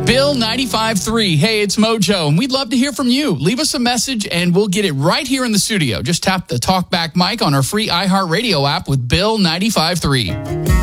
Bill 95.3. Hey, it's Mojo, and we'd love to hear from you. Leave us a message, and we'll get it right here in the studio. Just tap the TalkBack mic on our free iHeartRadio app with Bill 95.3.